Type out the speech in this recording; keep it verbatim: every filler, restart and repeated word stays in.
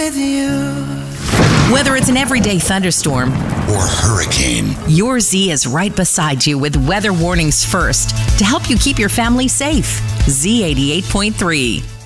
with you. Whether it's an everyday thunderstorm or hurricane, your Z is right beside you with weather warnings first to help you keep your family safe. Z eighty-eight point three.